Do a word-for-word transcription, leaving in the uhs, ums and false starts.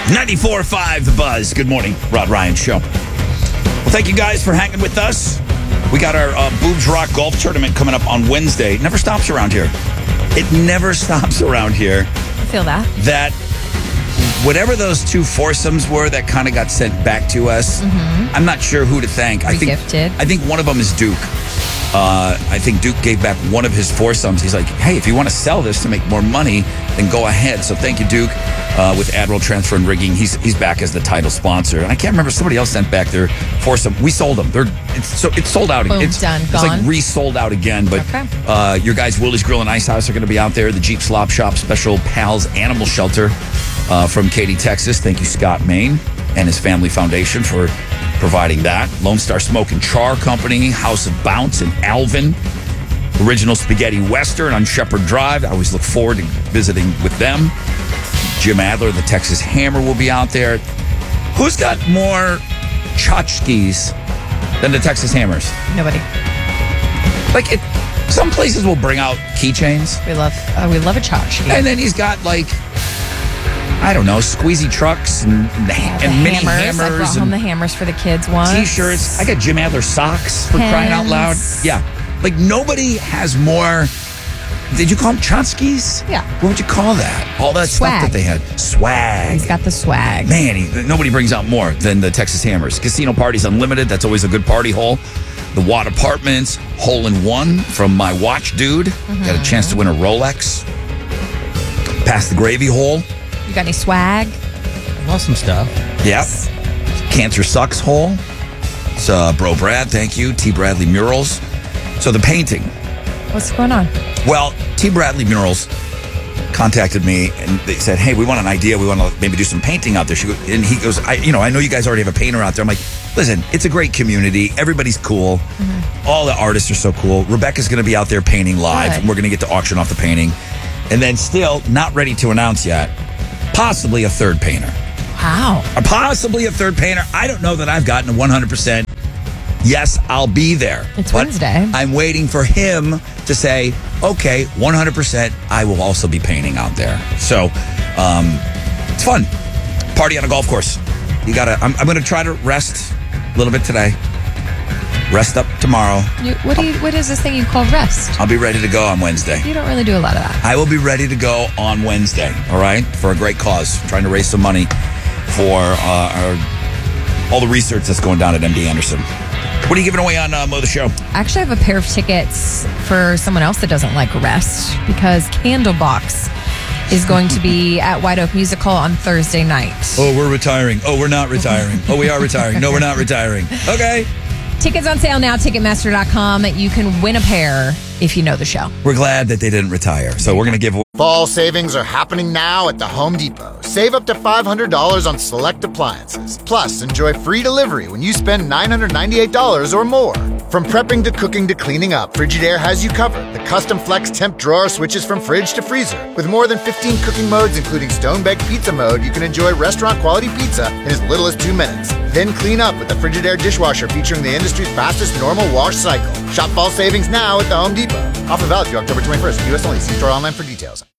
ninety-four point five The Buzz. Good morning, Rod Ryan Show. Well, thank you guys for hanging with us. We got our uh, Boobs Rock Golf Tournament coming up on Wednesday. It never stops around here. It never stops around here. I feel that. That whatever those two foursomes were that kind of got sent back to us, mm-hmm. I'm not sure who to thank. I think, Gifted. I think one of them is Duke. Uh, I think Duke gave back one of his foursomes. He's like, hey, if you want to sell this to make more money, then go ahead. So thank you, Duke, uh, with Admiral Transfer and Rigging. He's he's back as the title sponsor. And I can't remember, somebody else sent back their foursome. We sold them. They're it's so it's sold out. Boom, it's done, it's gone. like resold out again. But okay. uh, your guys, Willie's Grill and Ice House, are going to be out there. The Jeep Slop Shop, Special Pals Animal Shelter uh, from Katy, Texas. Thank you, Scott Main and his family foundation for providing that. Lone Star Smoke and Char Company, House of Bounce in Alvin. Original Spaghetti Western on Shepherd Drive. I always look forward to visiting with them. Jim Adler, the Texas Hammer, will be out there. Who's got more tchotchkes than the Texas Hammers? Nobody. Like, it, some places will bring out keychains. We love uh, we love a tchotchke. And then he's got, like, I don't know, squeezy trucks and, and, yeah, and mini hammers. hammers. I brought and home the hammers for the kids once. T-shirts. I got Jim Adler socks for Pens. crying out loud. Yeah. Like, nobody has more. Did you call them tchotchkes? Yeah. What would you call that? All that Swag. stuff that they had. Swag. He's got the swag. Man, he, nobody brings out more than the Texas Hammers. Casino Parties Unlimited. That's always a good party hole. The Watt Apartments. Hole in One from my watch dude. Mm-hmm. Got a chance to win a Rolex. Past the Gravy Hole. You got any swag? Well, some stuff. Yep. Cancer Sucks Hole. It's uh, Bro Brad, thank you. T. Bradley Murals. So the painting. What's going on? Well, T. Bradley Murals contacted me and they said, hey, we want an idea. We want to maybe do some painting out there. She go, and he goes, I, you know, I know you guys already have a painter out there. I'm like, listen, it's a great community. Everybody's cool. Mm-hmm. All the artists are so cool. Rebecca's going to be out there painting live. Good. And we're going to get to auction off the painting. And then still not ready to announce yet, possibly a third painter. Wow. Or possibly a third painter. I don't know that I've gotten a one hundred percent. Yes, I'll be there. It's but Wednesday. I'm waiting for him to say, okay, one hundred percent, I will also be painting out there. So, um, it's fun. Party on a golf course. You gotta, I'm, I'm going to try to rest a little bit today. Rest up tomorrow. You, what do you? What is this thing you call rest? I'll be ready to go on Wednesday. You don't really do a lot of that. I will be ready to go on Wednesday, all right? For a great cause. Trying to raise some money for uh, our, all the research that's going down at M D Anderson. What are you giving away on uh, Mo the Show? I actually have a pair of tickets for someone else that doesn't like rest because Candlebox is going to be at White Oak Music Hall on Thursday night. Oh, we're retiring. Oh, we're not retiring. Oh, we are retiring. No, we're not retiring. Okay. Tickets on sale now, Ticketmaster dot com. You can win a pair if you know the show. We're glad that they didn't retire. So we're going to give away. Fall savings are happening now at the Home Depot. Save up to five hundred dollars on select appliances. Plus, enjoy free delivery when you spend nine hundred ninety-eight dollars or more. From prepping to cooking to cleaning up, Frigidaire has you covered. The custom flex temp drawer switches from fridge to freezer. With more than fifteen cooking modes, including stone-baked pizza mode, you can enjoy restaurant-quality pizza in as little as two minutes. Then clean up with the Frigidaire dishwasher featuring the industry's fastest normal wash cycle. Shop fall savings now at the Home Depot. Offer valid through October twenty-first. U S only. See store online for details.